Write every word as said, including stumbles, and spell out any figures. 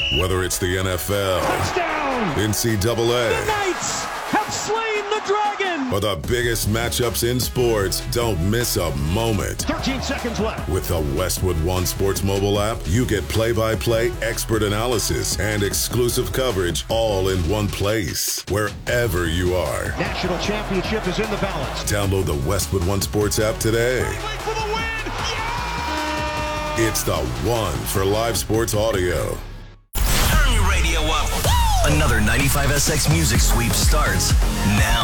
Whether it's the N F L, touchdown, N C double A, the Knights have slain the dragon, or the biggest matchups in sports, don't miss a moment. thirteen seconds left. With the Westwood One Sports mobile app, you get play-by-play expert analysis and exclusive coverage all in one place, wherever you are. National championship is in the balance. Download the Westwood One Sports app today. For the win! Yeah! It's the one for live sports audio. Turn your radio up. Another ninety-five S X Music Sweep starts now.